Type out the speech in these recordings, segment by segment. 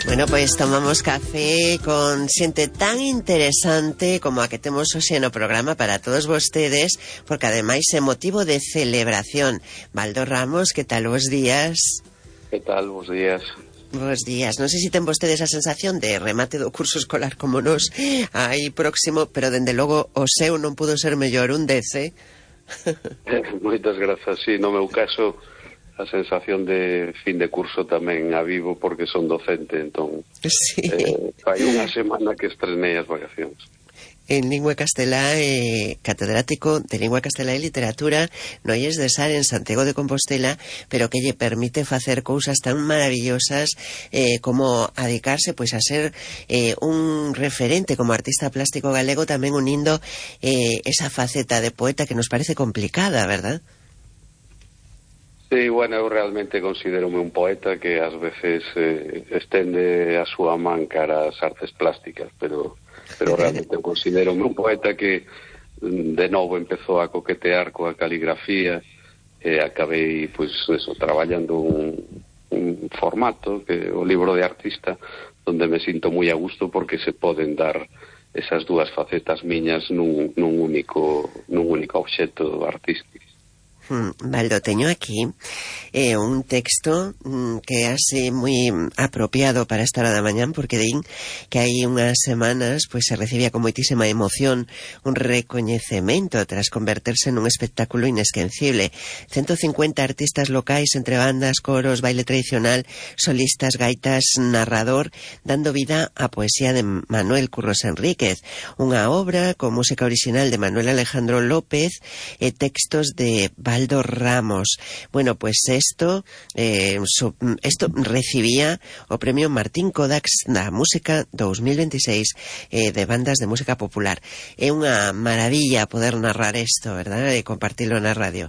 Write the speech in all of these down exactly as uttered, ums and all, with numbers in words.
Bueno, pois tomamos café con xente tan interesante como a que temos hoxe no programa para todos vostedes, porque ademais é motivo de celebración. Baldo Ramos, que tal vos días? Que tal, vos días? Bos días. Non sei se ten vostedes a sensación de remate do curso escolar como nos aí próximo, pero dende logo o seu non pudo ser mellor, un dez, eh? Moitas grazas, sí, no meu caso a sensación de fin de curso tamén a vivo porque son docente, entón sí. eh, hai unha semana que estrenei as vacacións. En lingua castelá, eh, catedrático de lingua castelá e literatura no I E S de Sar en Santiago de Compostela, pero que lle permite facer cousas tan maravillosas eh, como adicarse pois a ser eh, un referente como artista plástico galego, tamén unindo eh, esa faceta de poeta que nos parece complicada, verdad? Sí, bueno, eu realmente considero-me un poeta que ás veces eh, estende a súa man cara ás artes plásticas, pero pero realmente eu considero-me un poeta que de novo empezou a coquetear coa caligrafía e acabei, pois, eso, traballando un, un formato que o libro de artista, onde me sinto moi a gusto porque se poden dar esas dúas facetas miñas nun, nun único nun único obxecto artístico. Hmm, Baldo, teño aquí eh, un texto mm, que é así moi apropiado para esta hora da mañán, porque din que hai unhas semanas pois se recibía con moitísima emoción un recoñecemento tras converterse nun espectáculo inesquecible. ciento cincuenta artistas locais entre bandas, coros, baile tradicional, solistas, gaitas, narrador, dando vida á poesía de Manuel Curros Enríquez, unha obra con música original de Manuel Alejandro López e textos de Baldo Ramos. Bueno, pues esto eh, so, esto recibía o premio Martín Kodax da Música dos mil veintiséis eh, de bandas de música popular. É unha maravilla poder narrar isto, verdad? E compartilo na radio.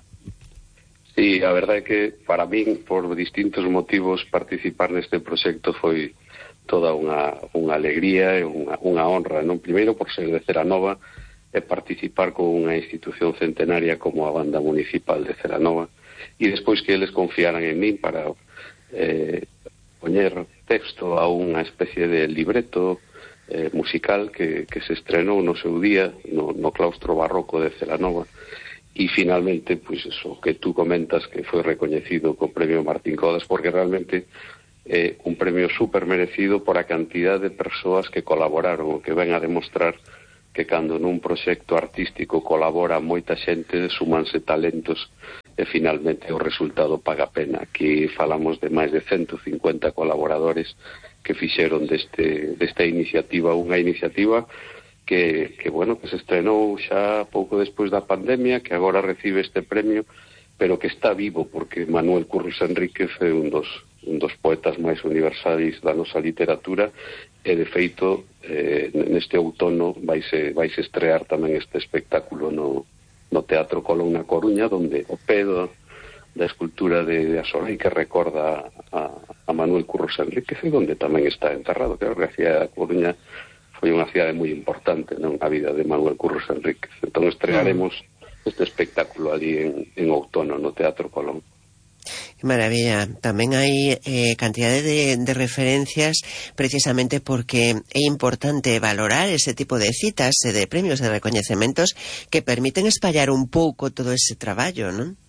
Sí, a verdade é que para min, por distintos motivos, participar neste proxecto foi toda unha, unha alegría e unha, unha honra, non? Primeiro por ser de Celanova e participar con unha institución centenaria como a Banda Municipal de Celanova, e despois que eles confiaran en min para eh, poñer texto a unha especie de libreto eh, musical que, que se estrenou no seu día no, no claustro barroco de Celanova, e finalmente, pois eso, que tú comentas que foi recoñecido co premio Martín Kodax, porque realmente é eh, un premio super merecido por a cantidad de persoas que colaboraron, o que ven a demostrar que cando nun proxecto artístico colabora moita xente, sumanse talentos e finalmente o resultado paga pena. Aquí falamos de máis de ciento cincuenta colaboradores que fixeron deste, desta iniciativa unha iniciativa que, que, bueno, que se estrenou xa pouco despois da pandemia, que agora recibe este premio, pero que está vivo, porque Manuel Curros Enríquez é un dos, un dos poetas máis universais da nosa literatura, e de feito eh, neste outono vaise, vaise estrear tamén este espectáculo no, no Teatro Colón na Coruña, donde o pedo da escultura de, de Asolai que recorda a, a Manuel Curros Enríquez, e donde tamén está enterrado. Creo que a cidade da Coruña foi unha cidade moi importante, non, a vida de Manuel Curros Enríquez. Entón estrearemos este espectáculo ali en, en outono no Teatro Colón. Maravilla. Tamén hai eh, cantidade de, de referencias precisamente porque é importante valorar ese tipo de citas e de premios e recoñecementos que permiten espallar un pouco todo ese traballo, non?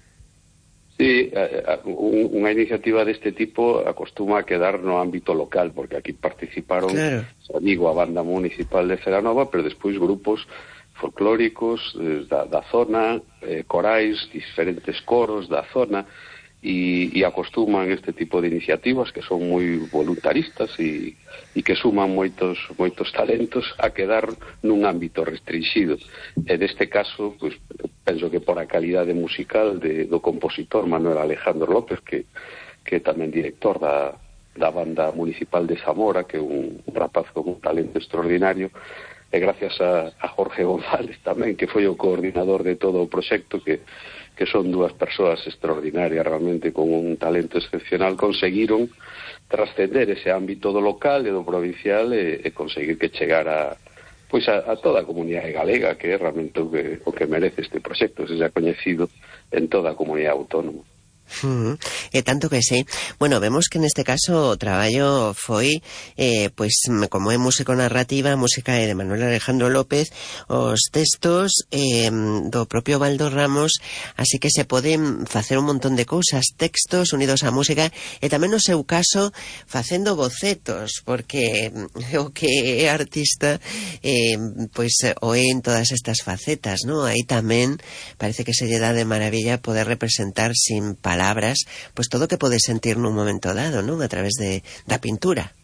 Sí, unha iniciativa deste tipo acostuma a quedar no ámbito local, porque aquí participaron, claro, digo, a Banda Municipal de Celanova, pero despois grupos folclóricos eh, da, da zona, eh, corais, diferentes coros da zona, e, e acostuman este tipo de iniciativas que son moi voluntaristas e, e que suman moitos moitos talentos a quedar nun ámbito restringido. E neste caso, pues, penso que por a calidade musical de, do compositor Manuel Alejandro López, que, que é tamén director da, da Banda Municipal de Zamora, que é un, un rapaz con un talento extraordinario, e gracias a, a Jorge González tamén, que foi o coordinador de todo o proxecto, que, que son dúas persoas extraordinarias realmente con un talento excepcional, conseguiron trascender ese ámbito do local e do provincial e, e conseguir que chegara pois a, a toda a comunidade galega, que é realmente o que, o que merece este proxecto, se xa coñecido en toda a comunidade autónoma. Uh-huh. E tanto que sí. Bueno, vemos que neste caso o traballo foi eh, pois como é músico narrativa, a música é de Manuel Alejandro López, os textos eh, do propio Baldo Ramos, así que se poden facer un montón de cousas, textos unidos á música, e tamén no seu caso facendo bocetos, porque o que é artista eh, pois o é en todas estas facetas, ¿no? Aí tamén parece que se lle dá de maravilla poder representar sin palabras palabras, pois todo o que podes sentir nun momento dado, non? A través de, da pintura.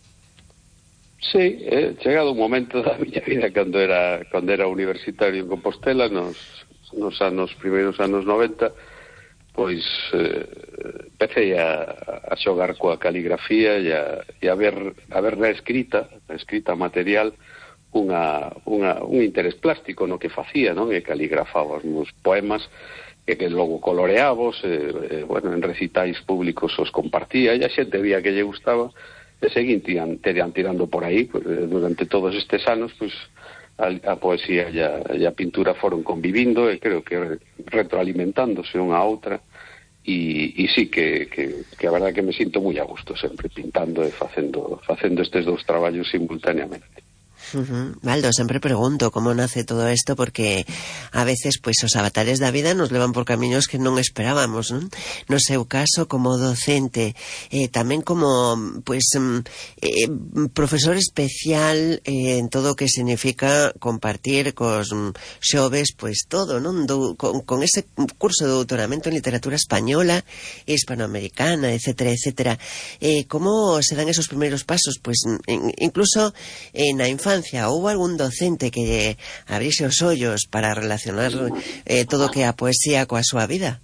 Sí, eh, chegado un momento da miña vida cando era cando era universitario en Compostela, nos, nos anos primeiros anos noventa, pois eh, empecé a, a xogar coa caligrafía e a, e a ver a ver na escrita, na escrita material, unha, unha, un interés plástico no que facía, non? E caligrafaba os meus poemas, que, que logo coloreabos, eh, eh, bueno, en recitais públicos os compartía, e a xente vía que lle gustaba, e seguín tiran, tiran, tirando por aí, pues, durante todos estes anos, pues, a, a poesía e a, e a pintura foron convivindo, e creo que retroalimentándose unha a outra, e, e sí que, que, que a verdade que me sinto moi a gusto sempre pintando e facendo, facendo estes dous traballos simultaneamente. Uh-huh. Baldo, sempre pregunto como nace todo isto, porque a veces pois os avatares da vida nos levan por camiños que non esperábamos, non? No seu caso como docente, eh, tamén como pois eh, profesor especial eh, en todo o que significa compartir cos xoves pois todo, non? Do, con, con ese curso de doutoramento en literatura española, hispanoamericana, etcétera, etcétera. Eh, como se dan esos primeiros pasos? Pois in, incluso eh, na infancia houbo algún docente que lle abrise os ollos para relacionar eh, todo o que a poesía coa súa vida?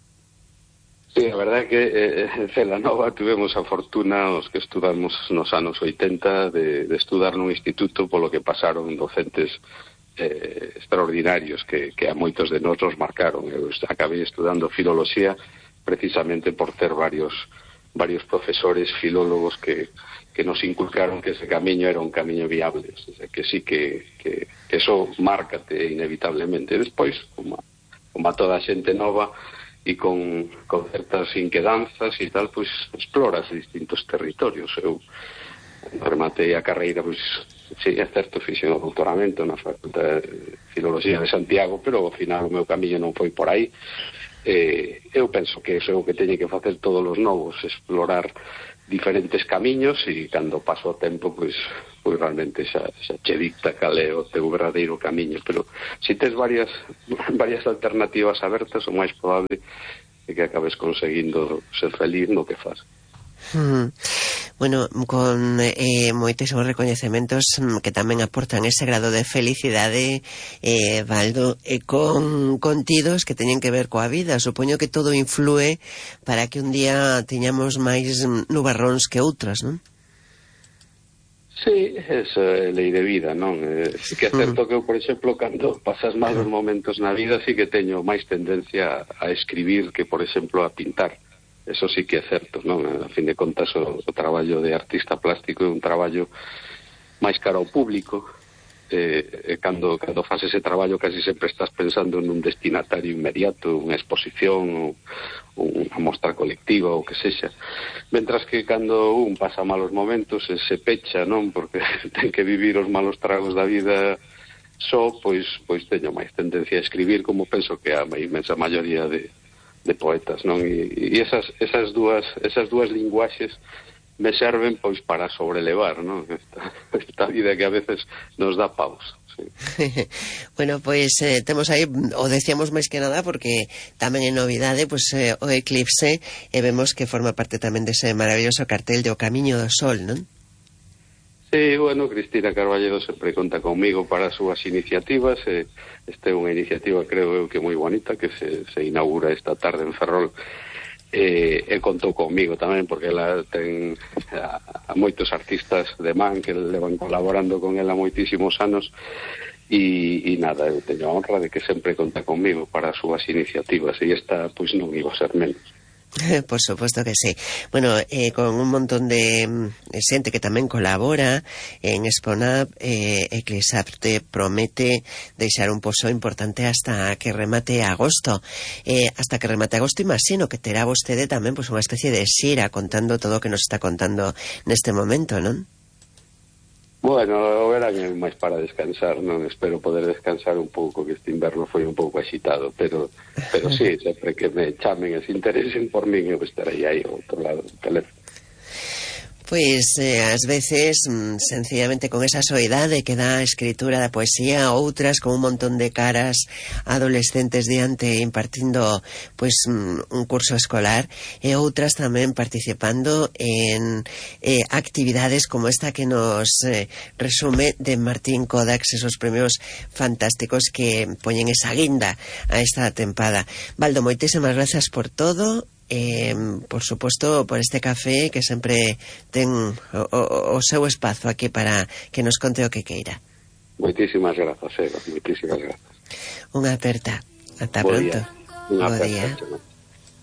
Sí, a verdade é que eh, en Celanova tuvemos a fortuna, os que estudamos nos anos oitenta, de, de estudar nun instituto polo que pasaron docentes eh, extraordinarios que, que a moitos de nós nos marcaron. Eu acabei estudando filoloxía precisamente por ter varios varios profesores filólogos que, que nos inculcaron que ese camiño era un camiño viable, o sea, que sí que, que, que eso márcate inevitablemente. Despois, como a, como a toda a xente nova e con, con certas inquedanzas e tal, pois exploras distintos territorios. Eu rematei a carreira, pois sí, é certo, fixen o doutoramento na Facultade de Filoloxía de Santiago, pero ao final o meu camiño non foi por aí. Eh, eu penso que iso é o que teñe que facer todos os novos, explorar diferentes camiños, e cando paso o tempo pois, pois realmente xa, xa che dicta cal é o teu verdadeiro camiño, pero se si tes varias varias alternativas abertas, o máis probable é que acabes conseguindo ser feliz no que faz. Hmm. Bueno, con eh, moitísimos recoñecementos que tamén aportan ese grado de felicidade, eh, Baldo, e con contidos que teñen que ver coa vida. Supoño que todo influe para que un día teñamos máis nubarróns que outras, non? Sí, esa é lei de vida, non? Eh, sí que é certo que eu, por exemplo, cando pasas malos momentos na vida, sí que teño máis tendencia a escribir que, por exemplo, a pintar. Eso sí que é certo, non? A fin de contas, o, o traballo de artista plástico é un traballo máis caro ao público, e, e cando, cando faz ese traballo casi sempre estás pensando nun destinatario inmediato, unha exposición, ou unha mostra colectiva, ou que sexa. Mentras que cando un pasa malos momentos e se pecha, non? Porque ten que vivir os malos tragos da vida só, pois, pois teño máis tendencia a escribir, como penso que a inmensa maioría de de poetas, non? E, e esas, esas dúas esas dúas linguaxes me serven pois para sobrelevar, non? Esta, esta vida que a veces nos dá paus. Sí. Bueno, pois eh, temos aí, o decíamos máis que nada porque tamén é novidade, pois eh, o Eclipse, e vemos que forma parte tamén dese maravilloso cartel de O Camiño do Sol, non? Sí, bueno, Cristina Carballedo sempre conta conmigo para as súas iniciativas. Eh, esta é unha iniciativa, creo eu, que moi bonita, que se, se inaugura esta tarde en Ferrol. Eh, e contou conmigo tamén, porque ela ten a, a moitos artistas de man que levan colaborando con ela moitísimos anos, e, e nada, eu teño a honra de que sempre conta conmigo para as súas iniciativas, e esta, pois, non iba a ser menos. Por supuesto que sí. Bueno, eh, con un montón de eh, xente que tamén colabora en Exponab, eh, Eclisapte promete deixar un pozo importante hasta que remate agosto. Eh, hasta que remate agosto, imagino que terá vostede tamén pues, unha especie de xira contando todo o que nos está contando neste momento, non? Bueno, o verán é máis para descansar, non? Espero poder descansar un pouco, que este inverno foi un pouco agitado, pero pero sí, sempre que me chamen e se interesen por min, eu estarei aí ao outro lado do teléfono. Pois, eh, ás veces, mm, sencillamente con esa soidade que dá a escritura da poesía, outras con un montón de caras adolescentes diante impartindo pois mm, un curso escolar, e outras tamén participando en eh, actividades como esta que nos eh, resume de Martín Codax, esos premios fantásticos que poñen esa guinda a esta tempada. Valdo, moitísimas grazas por todo. Eh, por suposto, por este café que sempre ten o, o, o seu espazo aquí para que nos conte o que queira. Moitísimas grazas, Eva, moitísimas grazas. Unha aperta. Ata Bo pronto. Día. Unha Bo aperta, día. chama.